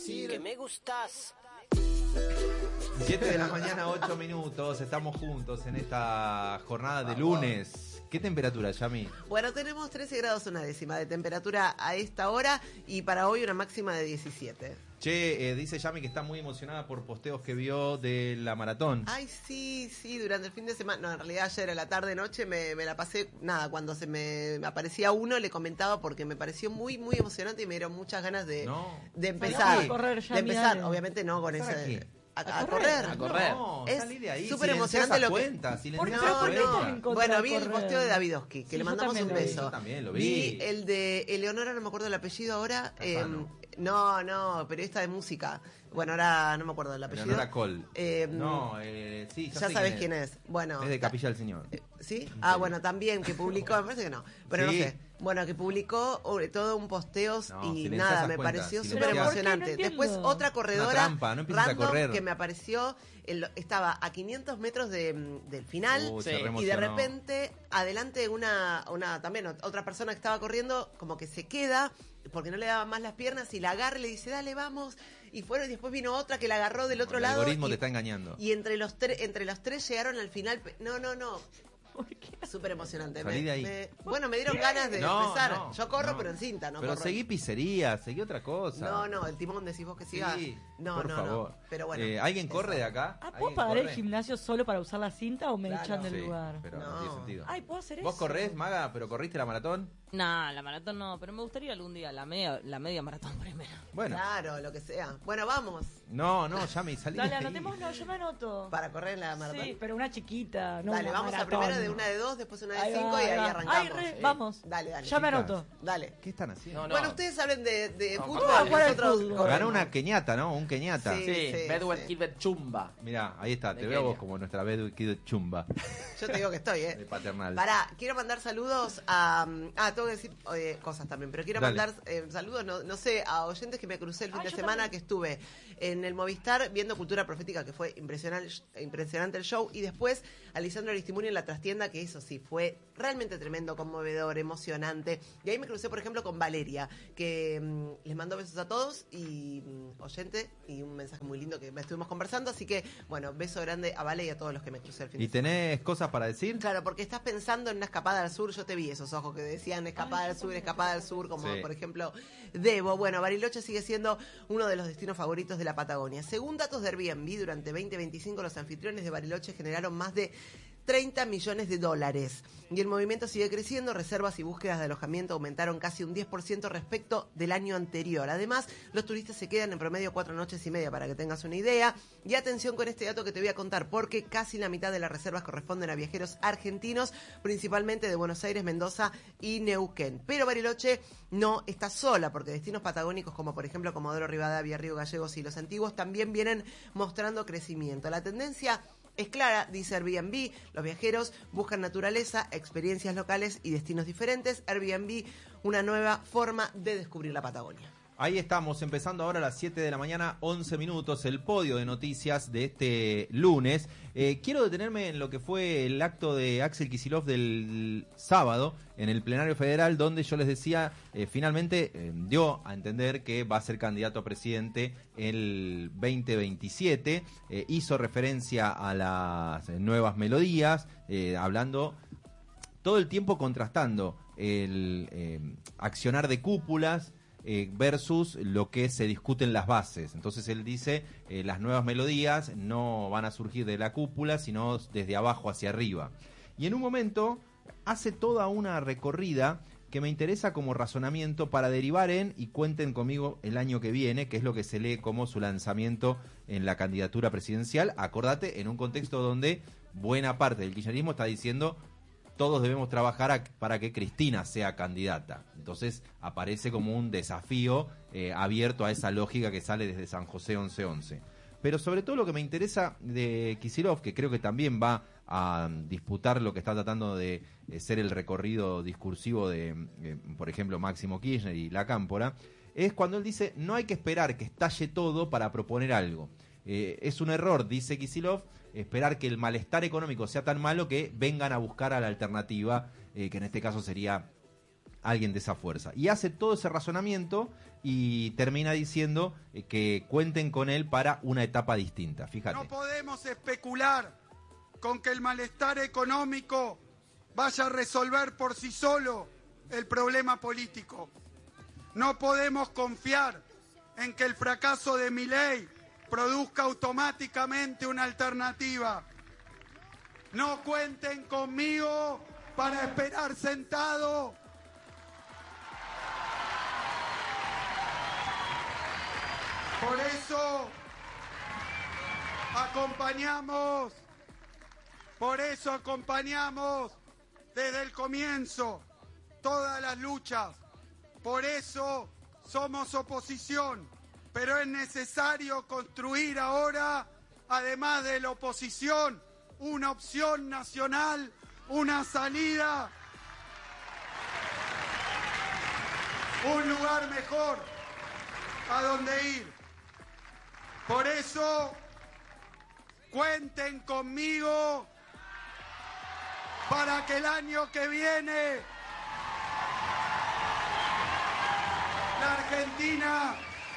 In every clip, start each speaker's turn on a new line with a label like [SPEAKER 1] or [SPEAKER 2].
[SPEAKER 1] decir que me gustas.
[SPEAKER 2] 7 de la mañana, 8 minutos. Estamos juntos en esta jornada de lunes. ¿Qué temperatura, Yami?
[SPEAKER 3] Bueno, tenemos 13 grados una décima de temperatura a esta hora y para hoy una máxima de 17.
[SPEAKER 2] Che, dice Yami que está muy emocionada por posteos que vio de la maratón.
[SPEAKER 3] Ay, sí, durante el fin de semana, no, en realidad ayer a la tarde-noche me la pasé, nada, cuando se me aparecía uno le comentaba porque me pareció muy, muy emocionante y me dieron muchas ganas de empezar. Obviamente no con ese... A correr.
[SPEAKER 2] No, salí de ahí.
[SPEAKER 3] Súper emocionante lo que...
[SPEAKER 2] No.
[SPEAKER 3] Bueno, vi el posteo de Davidovsky, que le mandamos un beso.
[SPEAKER 2] Yo también lo vi.
[SPEAKER 3] Vi el de Eleonora, no me acuerdo el apellido ahora. No, periodista de música. Bueno, ahora no me acuerdo del apellido.
[SPEAKER 2] Eleonora Col. Sí,
[SPEAKER 3] ya sabes quién es. Bueno,
[SPEAKER 2] es de Capilla del Señor.
[SPEAKER 3] ¿Sí? Bueno, también que publicó, me parece que no, pero sí. No sé. Bueno, que publicó todo un posteos y nada, me pareció súper emocionante. Después otra corredora
[SPEAKER 2] trampa, no
[SPEAKER 3] random
[SPEAKER 2] a correr.
[SPEAKER 3] Que me apareció, estaba a 500 metros del final y de repente adelante también otra persona que estaba corriendo como que se queda porque no le daban más las piernas y la agarra y le dice, dale, vamos. Y fueron y después vino otra que la agarró del otro lado.
[SPEAKER 2] El algoritmo te está engañando.
[SPEAKER 3] Y entre los tres llegaron al final. No. Súper emocionante.
[SPEAKER 2] Salí de ahí.
[SPEAKER 3] Me dieron ganas de empezar. Yo corro, pero en cinta, no
[SPEAKER 2] pero
[SPEAKER 3] corro.
[SPEAKER 2] seguí pizzería, seguí otra cosa.
[SPEAKER 3] No, el timón decís vos que siga.
[SPEAKER 2] Sí,
[SPEAKER 3] por favor. Pero bueno.
[SPEAKER 2] ¿Alguien corre de acá?
[SPEAKER 4] ¿Puedo pagar el gimnasio solo para usar la cinta o me echan del lugar?
[SPEAKER 2] Pero no tiene sentido.
[SPEAKER 4] ¿Puedo hacer
[SPEAKER 2] ¿Vos corrés, Maga, pero corriste la maratón?
[SPEAKER 5] No, la maratón no, pero me gustaría algún día la media maratón primero.
[SPEAKER 2] Bueno.
[SPEAKER 3] Claro, lo que sea. Bueno, vamos.
[SPEAKER 2] No, Yami, salí.
[SPEAKER 4] Dale, anotémoslo, yo me anoto.
[SPEAKER 3] ¿Para correr en la maratón?
[SPEAKER 4] Sí, pero una chiquita. No
[SPEAKER 3] dale,
[SPEAKER 4] una
[SPEAKER 3] vamos
[SPEAKER 4] maratón.
[SPEAKER 3] a primera de una de 2, después una de 5 y ahí arrancamos.
[SPEAKER 4] Vamos.
[SPEAKER 3] Dale.
[SPEAKER 4] Ya me anoto.
[SPEAKER 3] Dale.
[SPEAKER 2] ¿Qué están haciendo?
[SPEAKER 3] Bueno, ustedes hablen de fútbol.
[SPEAKER 4] Nosotros
[SPEAKER 2] ganó una queñata, ¿no? Un queñata.
[SPEAKER 1] Sí. Bedouin Gilbert Chumba.
[SPEAKER 2] Mirá, ahí está, te veo vos como nuestra Bedouin Gilbert Chumba.
[SPEAKER 3] Yo te digo que estoy,
[SPEAKER 2] De paternal.
[SPEAKER 3] Quiero mandar saludos a... tengo que decir cosas también, pero quiero mandar saludos, no sé, a oyentes que me crucé el fin de semana también. Que estuve en el Movistar viendo Cultura Profética, que fue impresionante el show, y después a Lisandro Aristimuni en la trastienda, que eso sí, fue realmente tremendo, conmovedor, emocionante. Y ahí me crucé, por ejemplo, con Valeria, que les mando besos a todos, y oyente, y un mensaje muy lindo que estuvimos conversando, así que, bueno, beso grande a Vale y a todos los que me crucé el fin de semana.
[SPEAKER 2] ¿Y tenés cosas para decir?
[SPEAKER 3] Claro, porque estás pensando en una escapada al sur, yo te vi esos ojos que decían escapada al sur, como por ejemplo Debo. Bueno, Bariloche sigue siendo uno de los destinos favoritos de la Patagonia. Según datos de Airbnb, durante 2025 los anfitriones de Bariloche generaron más de 30 millones de dólares. Y el movimiento sigue creciendo, reservas y búsquedas de alojamiento aumentaron casi un 10% respecto del año anterior. Además, los turistas se quedan en promedio 4 noches y media, para que tengas una idea. Y atención con este dato que te voy a contar, porque casi la mitad de las reservas corresponden a viajeros argentinos, principalmente de Buenos Aires, Mendoza y Neuquén. Pero Bariloche no está sola, porque destinos patagónicos como por ejemplo Comodoro Rivadavia, Río Gallegos y Los Antiguos también vienen mostrando crecimiento. La tendencia es clara, dice Airbnb, los viajeros buscan naturaleza, experiencias locales y destinos diferentes. Airbnb, una nueva forma de descubrir la Patagonia.
[SPEAKER 2] Ahí estamos, empezando ahora a las 7 de la mañana, 11 minutos, el podio de noticias de este lunes. Quiero detenerme en lo que fue el acto de Axel Kicillof del sábado en el plenario federal, donde yo les decía, finalmente dio a entender que va a ser candidato a presidente el 2027. Hizo referencia a las nuevas melodías, hablando todo el tiempo contrastando el accionar de cúpulas versus lo que se discute en las bases. Entonces él dice, las nuevas melodías no van a surgir de la cúpula, sino desde abajo hacia arriba. Y en un momento hace toda una recorrida que me interesa como razonamiento para derivar en, y cuenten conmigo el año que viene, que es lo que se lee como su lanzamiento en la candidatura presidencial. Acordate, en un contexto donde buena parte del kirchnerismo está diciendo todos debemos trabajar para que Cristina sea candidata. Entonces aparece como un desafío abierto a esa lógica que sale desde San José 1111. Pero sobre todo lo que me interesa de Kicillof, que creo que también va a disputar lo que está tratando de ser el recorrido discursivo de, por ejemplo, Máximo Kirchner y La Cámpora, es cuando él dice, no hay que esperar que estalle todo para proponer algo. Es un error, dice Kicillof, esperar que el malestar económico sea tan malo que vengan a buscar a la alternativa, que en este caso sería alguien de esa fuerza. Y hace todo ese razonamiento y termina diciendo que cuenten con él para una etapa distinta. Fíjate.
[SPEAKER 6] No podemos especular con que el malestar económico vaya a resolver por sí solo el problema político. No podemos confiar en que el fracaso de Milei produzca automáticamente una alternativa. No cuenten conmigo para esperar sentado. Por eso acompañamos desde el comienzo todas las luchas. Por eso somos oposición, pero es necesario construir ahora, además de la oposición, una opción nacional, una salida, un lugar mejor a donde ir. Por eso, cuenten conmigo para que el año que viene la Argentina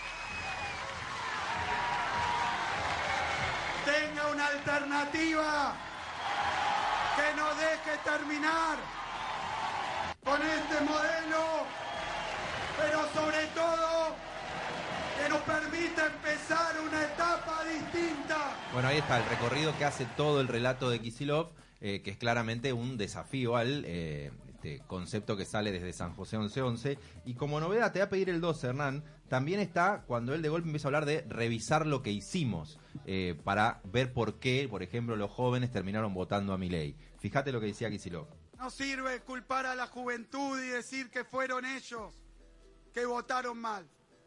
[SPEAKER 6] tenga una alternativa que nos deje terminar con este modelo, pero sobre todo que nos permita empezar una etapa distinta.
[SPEAKER 2] Bueno, ahí está el recorrido que hace todo el relato de Kicillof, que es claramente un desafío al concepto que sale desde San José 1111. Y como novedad, te voy a pedir el 12, Hernán. También está cuando él de golpe empieza a hablar de revisar lo que hicimos, para ver por qué, por ejemplo, los jóvenes terminaron votando a Milei. Fíjate lo que decía Kicillof.
[SPEAKER 6] No sirve culpar a la juventud y decir que fueron ellos que votaron mal.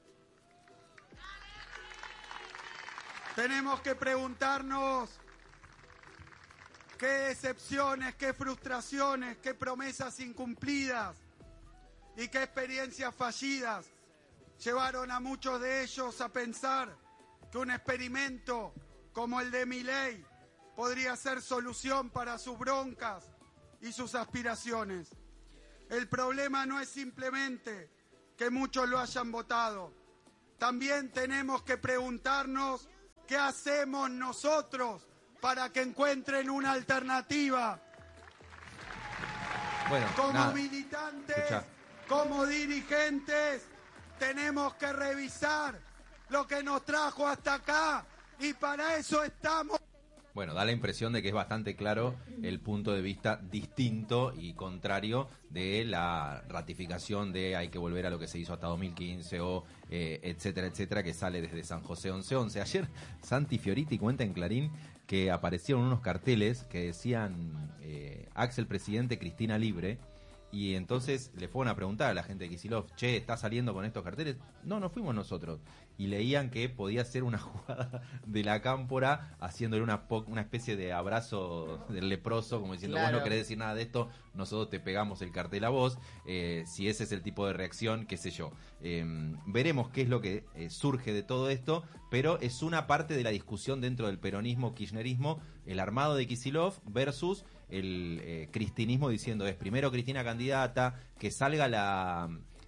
[SPEAKER 6] Tenemos que preguntarnos qué decepciones, qué frustraciones, qué promesas incumplidas y qué experiencias fallidas llevaron a muchos de ellos a pensar que un experimento como el de Milei podría ser solución para sus broncas y sus aspiraciones. El problema no es simplemente que muchos lo hayan votado. También tenemos que preguntarnos qué hacemos nosotros para que encuentren una alternativa.
[SPEAKER 2] Bueno,
[SPEAKER 6] como militantes, como dirigentes, tenemos que revisar lo que nos trajo hasta acá y para eso estamos.
[SPEAKER 2] Bueno, da la impresión de que es bastante claro el punto de vista distinto y contrario de la ratificación de hay que volver a lo que se hizo hasta 2015 o etcétera, etcétera, que sale desde San José 1111. Ayer Santi Fioriti cuenta en Clarín que aparecieron unos carteles que decían Axel Presidente, Cristina Libre. Y entonces le fueron a preguntar a la gente de Kicillof, che, ¿está saliendo con estos carteles? No, no fuimos nosotros. Y leían que podía ser una jugada de la Cámpora haciéndole una especie de abrazo del leproso, como diciendo,
[SPEAKER 3] Claro.
[SPEAKER 2] vos no querés decir nada de esto, nosotros te pegamos el cartel a vos. Si ese es el tipo de reacción, qué sé yo. Veremos qué es lo que surge de todo esto, pero es una parte de la discusión dentro del peronismo, kirchnerismo, el armado de Kicillof versus el cristinismo diciendo es primero Cristina candidata, que salga la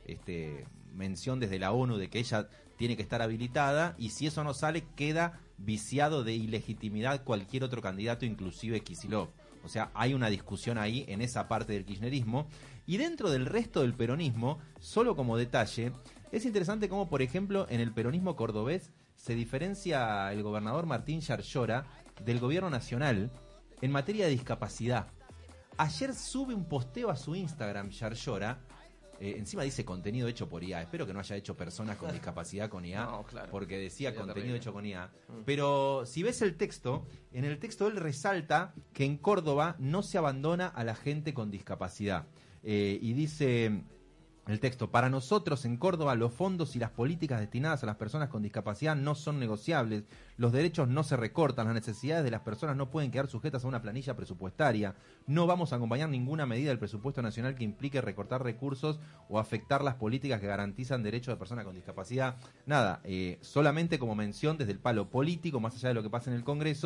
[SPEAKER 2] mención desde la ONU de que ella tiene que estar habilitada, y si eso no sale queda viciado de ilegitimidad cualquier otro candidato, inclusive Kicillof. O sea, hay una discusión ahí en esa parte del kirchnerismo. Y dentro del resto del peronismo, solo como detalle, es interesante cómo, por ejemplo, en el peronismo cordobés se diferencia el gobernador Martín Yarlora del gobierno nacional en materia de discapacidad. Ayer sube un posteo a su Instagram, Yarlora, encima dice contenido hecho por IA. Espero que no haya hecho personas con discapacidad con IA,
[SPEAKER 1] No, claro.
[SPEAKER 2] porque decía
[SPEAKER 1] Sería
[SPEAKER 2] contenido
[SPEAKER 1] terrible.
[SPEAKER 2] hecho con IA. Pero si ves el texto, en el texto él resalta que en Córdoba no se abandona a la gente con discapacidad. Y dice el texto, para nosotros en Córdoba los fondos y las políticas destinadas a las personas con discapacidad no son negociables, los derechos no se recortan, las necesidades de las personas no pueden quedar sujetas a una planilla presupuestaria, no vamos a acompañar ninguna medida del presupuesto nacional que implique recortar recursos o afectar las políticas que garantizan derechos de personas con discapacidad. Nada, solamente como mención desde el palo político, más allá de lo que pasa en el Congreso,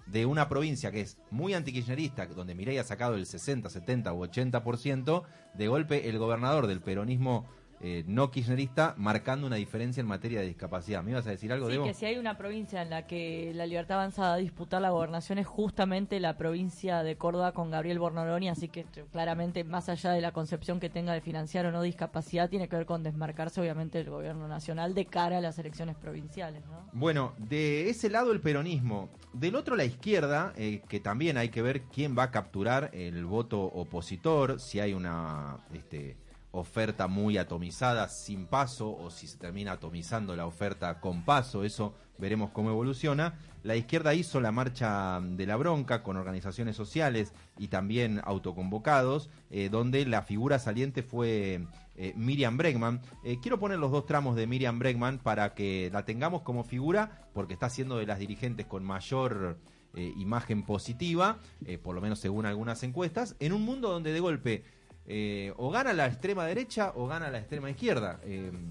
[SPEAKER 2] de una provincia que es muy antikirchnerista, donde Milei ha sacado el 60, 70 u 80%, de golpe el gobernador del peronismo no kirchnerista marcando una diferencia en materia de discapacidad. ¿Me ibas a decir algo,
[SPEAKER 4] Sí,
[SPEAKER 2] Debo?
[SPEAKER 4] que si hay una provincia en la que la Libertad Avanza va a disputar la gobernación es justamente la provincia de Córdoba con Gabriel Bornoloni, así que claramente, más allá de la concepción que tenga de financiar o no discapacidad, tiene que ver con desmarcarse obviamente del gobierno nacional de cara a las elecciones provinciales, ¿no?
[SPEAKER 2] Bueno, de ese lado el peronismo, del otro la izquierda, que también hay que ver quién va a capturar el voto opositor, si hay una oferta muy atomizada sin Paso o si se termina atomizando la oferta con Paso, eso veremos cómo evoluciona. La izquierda hizo la marcha de la bronca con organizaciones sociales y también autoconvocados, donde la figura saliente fue Miriam Bregman. Quiero poner los dos tramos de Miriam Bregman para que la tengamos como figura, porque está siendo de las dirigentes con mayor imagen positiva, por lo menos según algunas encuestas, en un mundo donde de golpe o gana la extrema derecha o gana la extrema izquierda.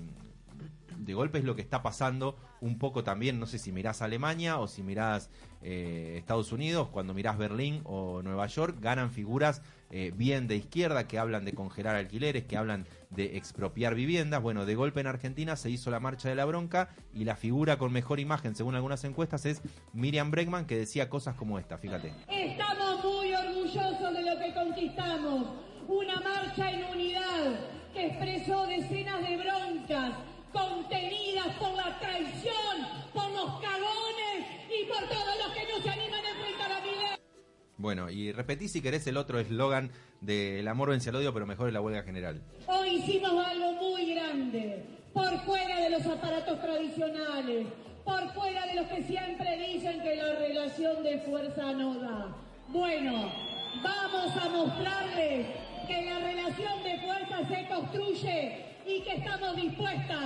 [SPEAKER 2] De golpe es lo que está pasando un poco también, no sé si mirás Alemania o si mirás Estados Unidos, cuando mirás Berlín o Nueva York, ganan figuras bien de izquierda que hablan de congelar alquileres, que hablan de expropiar viviendas. Bueno, de golpe en Argentina se hizo la marcha de la bronca y la figura con mejor imagen, según algunas encuestas, es Miriam Bregman, que decía cosas como esta, fíjate.
[SPEAKER 7] Estamos muy orgullosos de lo que conquistamos. Una marcha en unidad que expresó decenas de broncas contenidas por la traición, por los cagones y por todos los que no se animan a enfrentar a Milei.
[SPEAKER 2] Bueno, y repetí si querés el otro eslogan de El amor vence al odio, pero mejor es la huelga general.
[SPEAKER 7] Hoy hicimos algo muy grande, por fuera de los aparatos tradicionales, por fuera de los que siempre dicen que la relación de fuerza no da. Bueno, vamos a mostrarles que la relación de fuerza se construye y que estamos dispuestos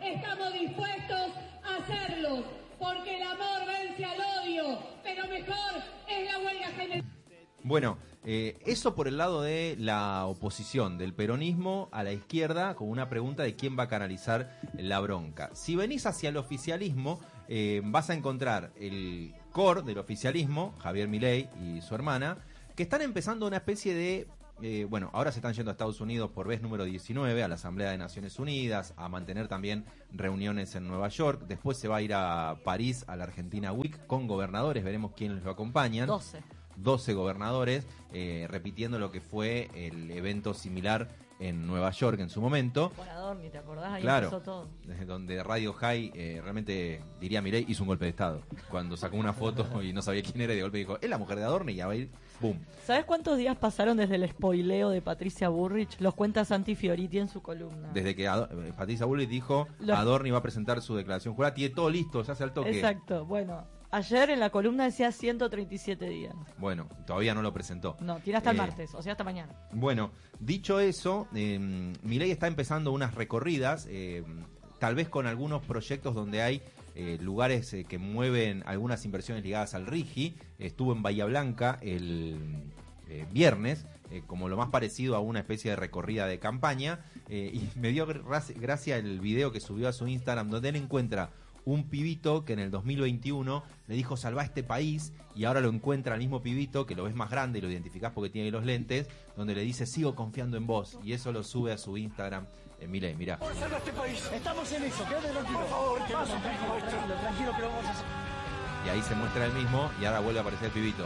[SPEAKER 7] a hacerlo, porque el amor vence al odio, pero mejor es la huelga general.
[SPEAKER 2] Bueno, eso por el lado de la oposición, del peronismo a la izquierda, con una pregunta de quién va a canalizar la bronca. Si venís hacia el oficialismo, vas a encontrar el core del oficialismo, Javier Milei y su hermana, que están empezando una especie de... bueno, ahora se están yendo a Estados Unidos por vez número 19, a la Asamblea de Naciones Unidas, a mantener también reuniones en Nueva York. Después se va a ir a París, a la Argentina Week, con gobernadores, veremos quiénes lo acompañan. 12 gobernadores, repitiendo lo que fue el evento similar en Nueva York en su momento.
[SPEAKER 4] Con Adorni, ¿te acordás? Ahí
[SPEAKER 2] claro,
[SPEAKER 4] empezó todo.
[SPEAKER 2] Desde donde Radio High, realmente, diría Milei, hizo un golpe de Estado. Cuando sacó una foto y no sabía quién era, y de golpe dijo, es la mujer de Adorni, y ya va a ir, ¡boom!
[SPEAKER 4] ¿Sabes cuántos días pasaron desde el spoileo de Patricia Bullrich? Los cuenta Santi Fioriti en su columna.
[SPEAKER 2] Desde que Patricia Bullrich dijo, Adorni va a presentar su declaración jurada, tiene todo listo, ya se al toque.
[SPEAKER 4] Exacto, bueno... Ayer en la columna decía 137 días.
[SPEAKER 2] Bueno, todavía no lo presentó.
[SPEAKER 4] No, tiene hasta el martes, o sea, hasta mañana.
[SPEAKER 2] Bueno, dicho eso, Milei está empezando unas recorridas, tal vez con algunos proyectos donde hay lugares que mueven algunas inversiones ligadas al RIGI. Estuvo en Bahía Blanca el viernes, como lo más parecido a una especie de recorrida de campaña, y me dio gracia el video que subió a su Instagram, donde él encuentra un pibito que en el 2021 le dijo salva este país, y ahora lo encuentra el mismo pibito que lo ves más grande y lo identificás porque tiene los lentes, donde le dice sigo confiando en vos, y eso lo sube a su Instagram. Milei, mirá.
[SPEAKER 8] Salva este país. Estamos en eso, quédate tranquilo. Por favor, tranquilo, pero vamos a hacer.
[SPEAKER 2] Y ahí se muestra el mismo y ahora vuelve a aparecer el pibito.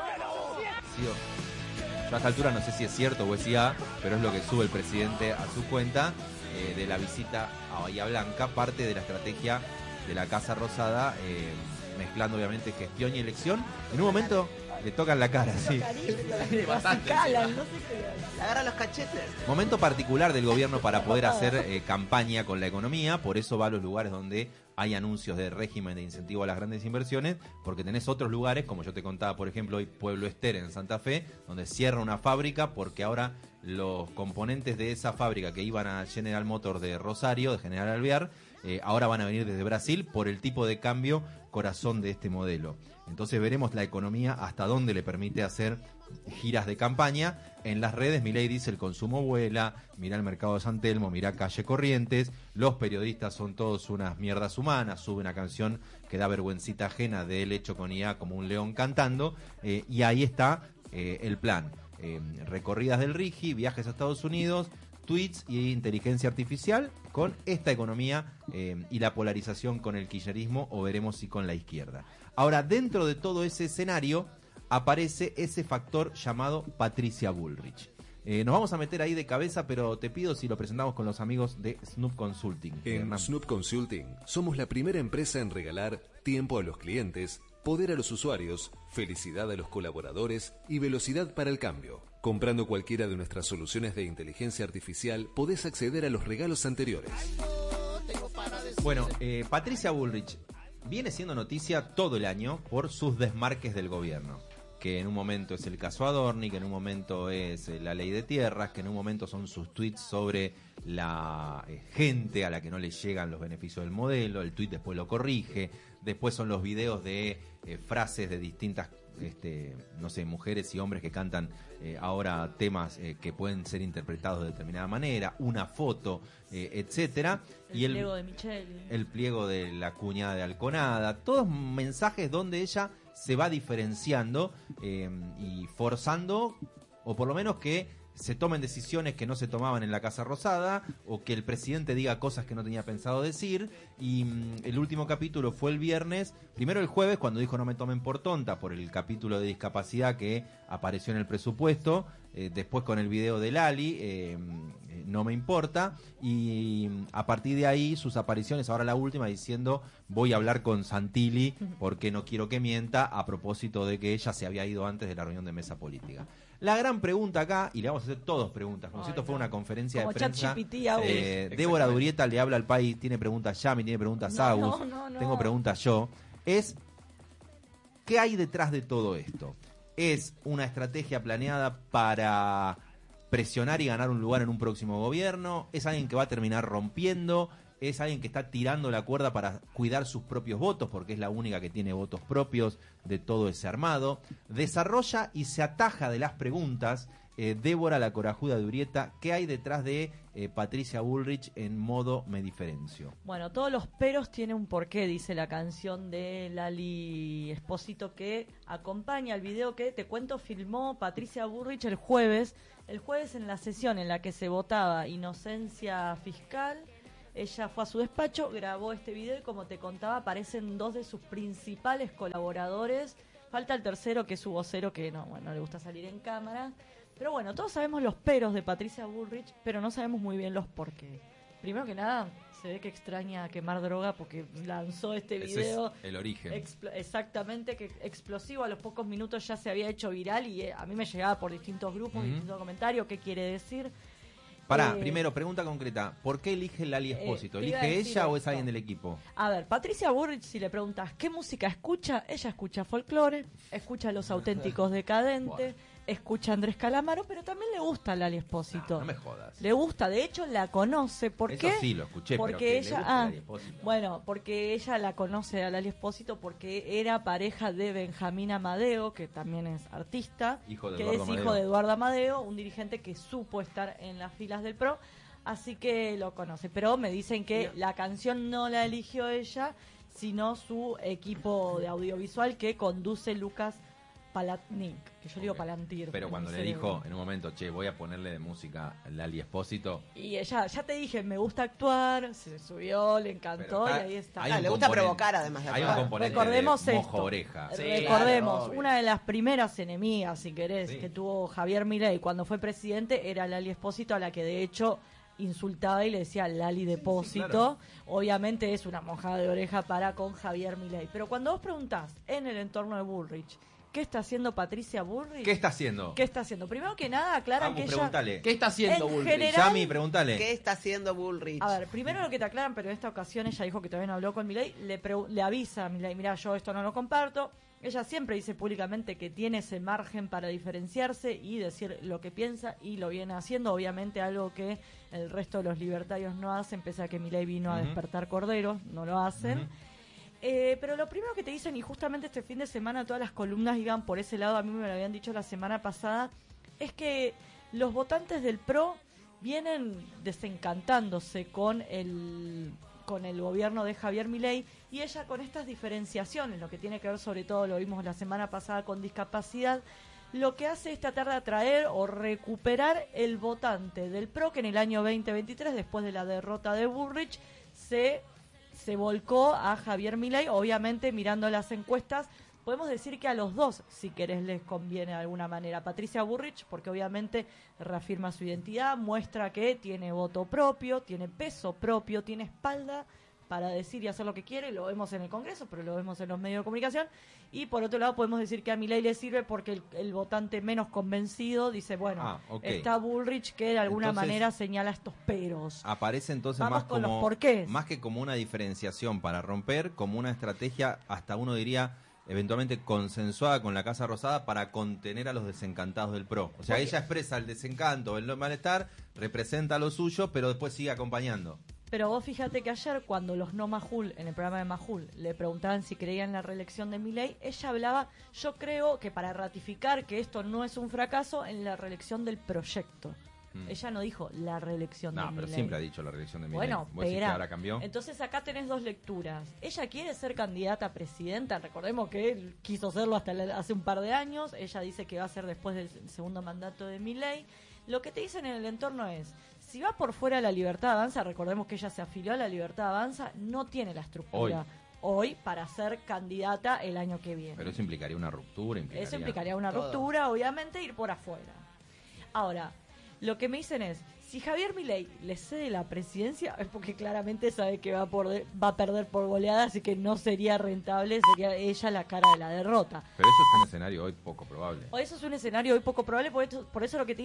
[SPEAKER 2] Yo a esta altura no sé si es cierto o es IA, pero es lo que sube el presidente a su cuenta de la visita a Bahía Blanca, parte de la estrategia de la Casa Rosada, mezclando obviamente gestión y elección. En un momento le tocan la cara, sí.
[SPEAKER 3] Bastante. Le agarran los cachetes.
[SPEAKER 2] Momento particular del gobierno para poder hacer campaña con la economía, por eso va a los lugares donde hay anuncios de régimen de incentivo a las grandes inversiones, porque tenés otros lugares, como yo te contaba, por ejemplo, hoy Pueblo Ester en Santa Fe, donde cierra una fábrica porque ahora los componentes de esa fábrica que iban a General Motors de Rosario, de General Alvear, ahora van a venir desde Brasil por el tipo de cambio corazón de este modelo. Entonces veremos la economía hasta dónde le permite hacer giras de campaña. En las redes Milei dice el consumo vuela, mirá el mercado de San Telmo, mirá Calle Corrientes, los periodistas son todos unas mierdas humanas, sube una canción que da vergüencita ajena de él hecho con IA como un león cantando, y ahí está el plan. Recorridas del Rigi, viajes a Estados Unidos, tweets y inteligencia artificial con esta economía y la polarización con el kirchnerismo, o veremos si con la izquierda. Ahora, dentro de todo ese escenario aparece ese factor llamado Patricia Bullrich. Nos vamos a meter ahí de cabeza, pero te pido si lo presentamos con los amigos de Snoop Consulting.
[SPEAKER 9] En
[SPEAKER 2] Hernán.
[SPEAKER 9] Snoop Consulting somos la primera empresa en regalar tiempo a los clientes, poder a los usuarios, felicidad a los colaboradores y velocidad para el cambio. Comprando cualquiera de nuestras soluciones de inteligencia artificial, podés acceder a los regalos anteriores.
[SPEAKER 2] Bueno, Patricia Bullrich viene siendo noticia todo el año por sus desmarques del gobierno. Que en un momento es el caso Adorni, que en un momento es la ley de tierras, que en un momento son sus tweets sobre la gente a la que no le llegan los beneficios del modelo, el tweet después lo corrige, después son los videos de frases de distintas, no sé, mujeres y hombres que cantan ahora temas que pueden ser interpretados de determinada manera, una foto, etcétera.
[SPEAKER 4] El pliego de Michelle.
[SPEAKER 2] El pliego de la cuñada de Alconada, todos mensajes donde ella se va diferenciando y forzando, o por lo menos que se tomen decisiones que no se tomaban en la Casa Rosada, o que el presidente diga cosas que no tenía pensado decir. Y el último capítulo fue el viernes, primero el jueves cuando dijo no me tomen por tonta por el capítulo de discapacidad que apareció en el presupuesto, después con el video de Lali, no me importa, y a partir de ahí sus apariciones, ahora la última diciendo voy a hablar con Santilli porque no quiero que mienta, a propósito de que ella se había ido antes de la reunión de mesa política. La gran pregunta acá, y le vamos a hacer todos preguntas, como si esto fue una conferencia
[SPEAKER 4] como
[SPEAKER 2] de prensa.
[SPEAKER 4] Débora
[SPEAKER 2] Durieta le habla al país, tiene preguntas Yami, tiene preguntas Agus, tengo preguntas yo. ¿Qué hay detrás de todo esto? ¿Es una estrategia planeada para presionar y ganar un lugar en un próximo gobierno? ¿Es alguien que va a terminar rompiendo? ¿Es alguien que está tirando la cuerda para cuidar sus propios votos, porque es la única que tiene votos propios de todo ese armado? Desarrolla y se ataja de las preguntas Débora la corajuda de Urieta. ¿Qué hay detrás de Patricia Bullrich en modo me diferencio?
[SPEAKER 4] Bueno, todos los peros tienen un porqué, dice la canción de Lali Espósito que acompaña el video que, te cuento, filmó Patricia Bullrich el jueves en la sesión en la que se votaba inocencia fiscal. Ella fue a su despacho, grabó este video y, como te contaba, aparecen dos de sus principales colaboradores. Falta el tercero, que es su vocero, que no le gusta salir en cámara. Pero bueno, todos sabemos los peros de Patricia Bullrich, pero no sabemos muy bien los porqués. Primero que nada, se ve que extraña quemar droga porque lanzó este video.
[SPEAKER 2] Ese es el origen.
[SPEAKER 4] Exactamente, que explosivo, a los pocos minutos ya se había hecho viral y a mí me llegaba por distintos grupos, distintos comentarios, ¿qué quiere decir?
[SPEAKER 2] Primero, pregunta concreta. ¿Por qué elige Lali Espósito? ¿Elige ella o es alguien del equipo?
[SPEAKER 4] A ver, Patricia Bullrich, si le preguntas qué música escucha, ella escucha folclore, escucha Los Auténticos Decadentes, escucha a Andrés Calamaro, pero también le gusta Lali Espósito.
[SPEAKER 2] No me jodas.
[SPEAKER 4] Le gusta, de hecho la conoce. ¿Por qué?
[SPEAKER 2] Eso sí, lo escuché,
[SPEAKER 4] porque
[SPEAKER 2] pero que
[SPEAKER 4] ella,
[SPEAKER 2] le gusta Lali Espósito.
[SPEAKER 4] Bueno, porque ella la conoce a Lali Espósito porque era pareja de Benjamín Amadeo, que también es artista, hijo de Eduardo Amadeo, un dirigente que supo estar en las filas del PRO, así que lo conoce. Pero me dicen que la canción no la eligió ella, sino su equipo de audiovisual que conduce Lucas Palatnik, que yo digo Palantir.
[SPEAKER 2] Pero cuando le dijo en un momento, voy a ponerle de música Lali Espósito.
[SPEAKER 4] Y ella, ya te dije, me gusta actuar, se subió, le encantó y ahí está.
[SPEAKER 3] Le gusta provocar además de
[SPEAKER 2] actuar. Hay un componente
[SPEAKER 4] recordemos
[SPEAKER 2] de mojo oreja.
[SPEAKER 4] Recordemos, claro, una de las primeras enemigas, si querés, que tuvo Javier Milei cuando fue presidente era Lali Espósito, a la que de hecho insultaba y le decía Lali Depósito. Claro. Obviamente es una mojada de oreja para con Javier Milei. Pero cuando vos preguntás en el entorno de Bullrich, ¿qué está haciendo Patricia Bullrich?
[SPEAKER 2] ¿Qué está haciendo?
[SPEAKER 4] ¿Qué está haciendo? Primero que nada, aclaran que ella...
[SPEAKER 2] Pregúntale.
[SPEAKER 1] ¿Qué está haciendo
[SPEAKER 4] En
[SPEAKER 1] Bullrich?
[SPEAKER 4] general-
[SPEAKER 2] Yami, pregúntale.
[SPEAKER 3] ¿Qué está haciendo Bullrich?
[SPEAKER 4] A ver, primero lo que te aclaran, pero en esta ocasión ella dijo que todavía no habló con Milei, le avisa a Milei, mira, yo esto no lo comparto. Ella siempre dice públicamente que tiene ese margen para diferenciarse y decir lo que piensa, y lo viene haciendo, obviamente algo que el resto de los libertarios no hacen, pese a que Milei vino a despertar corderos, no lo hacen. Pero lo primero que te dicen, y justamente este fin de semana todas las columnas iban por ese lado, a mí me lo habían dicho la semana pasada, es que los votantes del PRO vienen desencantándose con el gobierno de Javier Milei, y ella con estas diferenciaciones, lo que tiene que ver sobre todo, lo vimos la semana pasada con discapacidad, lo que hace es tratar de atraer o recuperar el votante del PRO que en el año 2023, después de la derrota de Bullrich, se volcó a Javier Milei. Obviamente, mirando las encuestas, podemos decir que a los dos, si querés, les conviene de alguna manera. Patricia Bullrich, porque obviamente reafirma su identidad, muestra que tiene voto propio, tiene peso propio, tiene espalda para decir y hacer lo que quiere, lo vemos en el Congreso, pero lo vemos en los medios de comunicación. Y por otro lado podemos decir que a Milei le sirve porque el votante menos convencido dice, bueno, está Bullrich, que de alguna manera señala estos peros.
[SPEAKER 2] Aparece entonces
[SPEAKER 4] Vamos
[SPEAKER 2] más
[SPEAKER 4] con los
[SPEAKER 2] como
[SPEAKER 4] porqués.
[SPEAKER 2] más que como una diferenciación para romper, como una estrategia, hasta uno diría, eventualmente consensuada con la Casa Rosada para contener a los desencantados del PRO. O sea, ella expresa el desencanto, el malestar, representa lo suyo, pero después sigue acompañando.
[SPEAKER 4] Pero vos fíjate que ayer, cuando los no Majul, en el programa de Majul, le preguntaban si creían en la reelección de Milei, ella hablaba, yo creo que para ratificar que esto no es un fracaso, en la reelección del proyecto. Ella no dijo la reelección de Milei.
[SPEAKER 2] No, pero siempre ha dicho la reelección de Milei.
[SPEAKER 4] Bueno,
[SPEAKER 2] ¿Vos decís que ahora cambió?
[SPEAKER 4] Entonces acá tenés dos lecturas. Ella quiere ser candidata a presidenta, recordemos que él quiso serlo hasta hace un par de años, ella dice que va a ser después del segundo mandato de Milei. Lo que te dicen en el entorno es, si va por fuera La Libertad Avanza, recordemos que ella se afilió a La Libertad Avanza, no tiene la estructura hoy para ser candidata el año que viene.
[SPEAKER 2] Pero eso implicaría una ruptura.
[SPEAKER 4] Eso implicaría una ruptura, obviamente, ir por afuera. Ahora, lo que me dicen es, si Javier Milei le cede la presidencia, es porque claramente sabe que va a perder por goleada, así que no sería rentable, sería ella la cara de la derrota.
[SPEAKER 2] Pero eso es un escenario hoy poco probable.
[SPEAKER 4] O eso es un escenario hoy poco probable, por eso lo que te